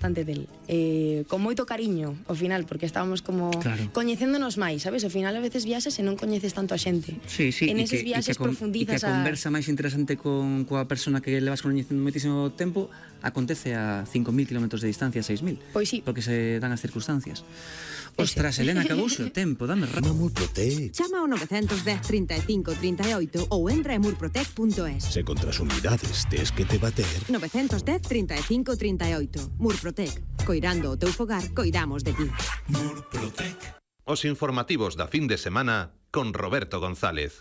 bastante del. Con moito cariño, ao final, porque estábamos como coñecéndonos máis, sabes? Ao final, a veces viaxes e non coñeces tanto a xente. Sí, en eses viaxes profundizas e que a conversa máis interesante coa persona que levas coñecendo moitísimo tempo acontece a 5.000 km de distancia, 6.000. Pois sí. Porque se dan as circunstancias. Ostras, Elena, acabouse o tempo, dame rápido. Murprotec. Chama ao 910 35 38 ou entra en murprotec.es. Se contra as humidades tes que te bater. 910 35 38. Murprotec. Coirando o teu fogar, coidamos de ti. Murprotec. Os informativos da fin de semana con Roberto González.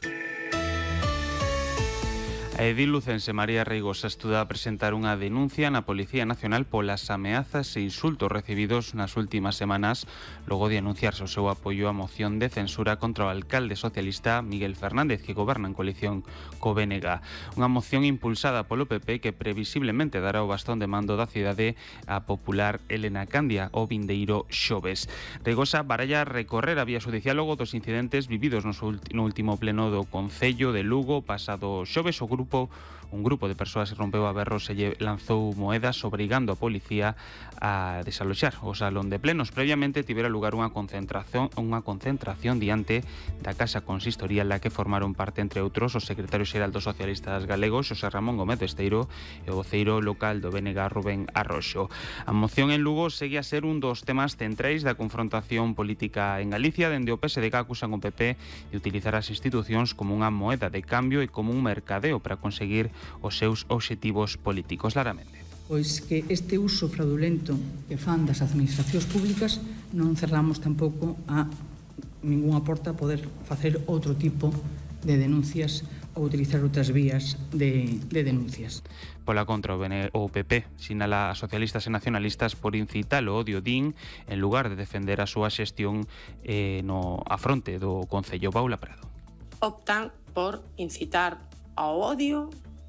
A edil lucense María Reigosa estuda a presentar unha denuncia na Policía Nacional polas ameazas e insultos recibidos nas últimas semanas logo de anunciarse o seu apoio á moción de censura contra o alcalde socialista Miguel Fernández, que goberna en coalición co BNG. Unha moción impulsada polo PP que previsiblemente dará o bastón de mando da cidade á popular Elena Candia o vindeiro xoves. Reigosa baralla recorrer a vía judicial logo dos incidentes vividos no último pleno do Concello de Lugo pasado xoves. Un grupo de persoas rompeu a berros e lle lanzou moedas obrigando a policía a desaloxar o salón de plenos. Previamente tivera lugar unha concentración diante da Casa Consistorial na que formaron parte, entre outros, o secretario xeral dos socialistas galegos, Xosé Ramón Gómez Esteiro, e o voceiro local do BNG, Rubén Arroxo. A moción en Lugo segue a ser un dos temas centrais da confrontación política en Galicia, dende o PSDG acusan o PP de utilizar as institucións como unha moeda de cambio e como un mercadeo para conseguir os seus obxectivos políticos. Lara Méndez. Pois que este uso fraudulento que fan das administracións públicas non cerramos tampouco a ninguna porta a poder facer outro tipo de denuncias ou utilizar outras vías de denuncias. Pola contra, o PP sinala a socialistas e nacionalistas por incitar o odio din en lugar de defender a súa xestión no afronte do Concello. Paula Prado. Optan por incitar ao odio,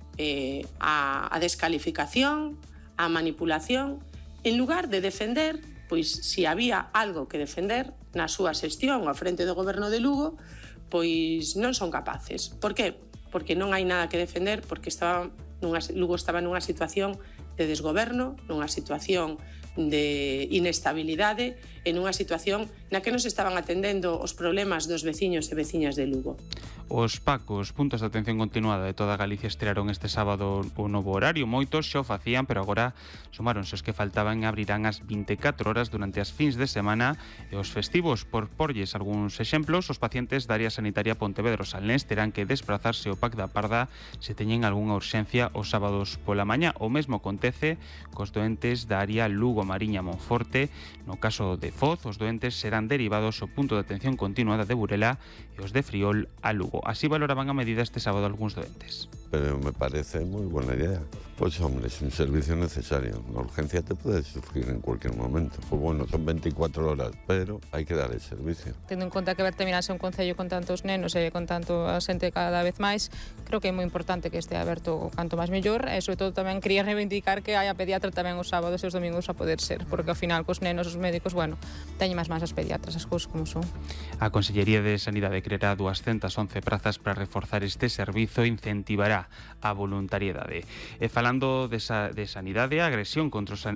a descalificación, a manipulación, en lugar de defender, pois se había algo que defender na súa xestión ao frente do goberno de Lugo, pois non son capaces. Por qué? Porque non hai nada que defender, porque Lugo estaba nunha situación de desgoberno, nunha situación de inestabilidade e nunha situación na que nos estaban atendendo os problemas dos veciños e veciñas de Lugo. Os PACOs, puntos de atención continuada de toda Galicia, estrearon este sábado o novo horario. Moitos xa o facían, pero agora sumáronse os que faltaban e abrirán as 24 horas durante as fins de semana e os festivos. Por porlles algúns exemplos, os pacientes da área sanitaria Pontevedra-Salnés terán que desplazarse ao PAC da Parda se teñen algunha urxencia os sábados pola mañá. O mesmo acontece cos doentes da área Lugo-Mariña-Monforte. No caso de Foz, os doentes serán derivados ao punto de atención continuada de Burela e os de Friol a Lugo. Así valoraban a medida este sábado algúns doentes. Pero me parece muy buena idea. Pues hombre, es un servicio necesario. La urgencia te puede surgir en cualquier momento. Pues bueno, son 24 horas, pero hay que dar el servicio. Tendo en conta que terminase un concello con tantos nenos e con tanto a xente cada vez máis, creo que é moi importante que este aberto canto máis mellor e, sobre todo, tamén quería reivindicar que haya pediatra tamén os sábados e os domingos a poder ser, porque ao final cos nenos os médicos, bueno, teñen máis as pediatras, as cousas como son. A Consellería de Sanidade creará 211 prazas para reforzar este servizo e incentivará a voluntariedade. E falando de sanidade, as agresións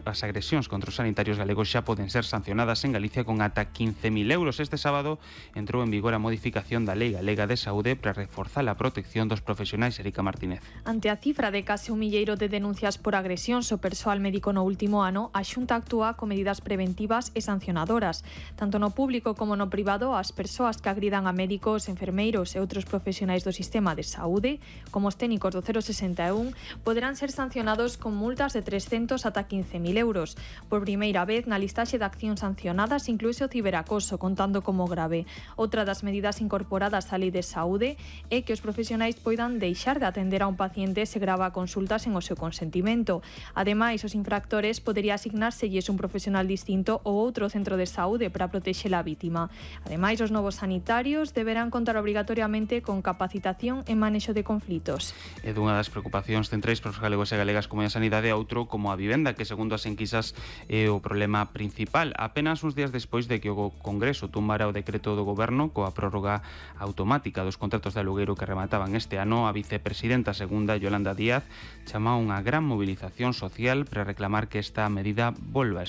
contra os sanitarios galegos xa poden ser sancionadas en Galicia con ata 15.000 euros. Este sábado entrou en vigor a modificación da Lei Galega de Saúde para reforzar a protección dos profesionais. Erika Martínez. Ante a cifra de case 1 milleiro de denuncias por agresións ao persoal médico no último ano, a Xunta actúa con medidas preventivas e sancionadoras. Tanto no público como no privado, as persoas que agridan a médicos, enfermeiros e outros profesionais do sistema de saúde, como os técnicos do 061, poderán ser sancionados con multas de 300 ata 15.000 euros. Por primeira vez na listaxe de accións sancionadas incluíse o ciberacoso, contando como grave. Outra das medidas incorporadas á Lei de Saúde é que os profesionais poidan deixar de atender a un paciente se grava consultas en o seu consentimento. Ademais, os infractores podería asignárselles un profesional distinto ou outro centro de saúde para protexer a vítima. Ademais, os novos sanitarios deberán contar obrigatoriamente con capacitación en manexo de conflitos. É dunha das preocupacións centrais para os galegos e galegas como a sanidade, a outro como a vivenda, que segundo as enquisas é o problema principal. Apenas uns días despois de que o Congreso tumbara o decreto do Goberno coa prórroga automática dos contratos de alugueiro que remataban este ano, a vicepresidenta segunda, Yolanda Díaz, chama unha gran movilización social para reclamar que esta medida volva a